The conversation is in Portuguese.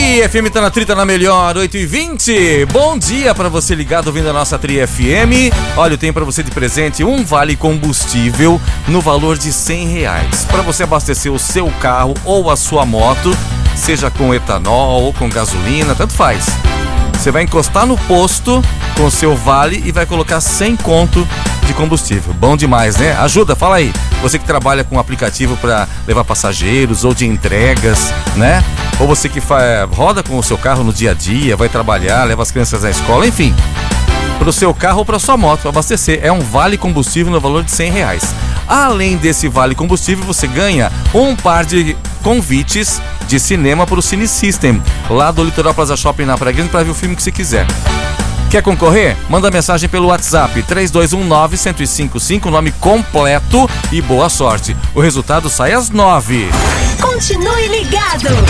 Tri FM tá na Tri, tá na melhor, 8h20. Bom dia pra você ligado ouvindo a nossa Tri FM. Olha, eu tenho pra você de presente um vale combustível no valor de R$100 pra você abastecer o seu carro ou a sua moto, seja com etanol ou com gasolina, tanto faz. Você vai encostar no posto com o seu vale e vai colocar 100 conto de combustível. Bom demais, né? Ajuda, fala aí. Você que trabalha com aplicativo para levar passageiros ou de entregas, né? Ou você que roda com o seu carro no dia a dia, vai trabalhar, leva as crianças à escola, enfim. Para o seu carro ou para sua moto, para abastecer. É um vale combustível no valor de R$100. Além desse vale combustível, você ganha um par de convites de cinema para o Cine System, lá do Litoral Plaza Shopping na Praia Grande, para ver o filme que você quiser. Quer concorrer? Manda mensagem pelo WhatsApp 3219-1055, nome completo e boa sorte. O resultado sai às 9. Continue ligado.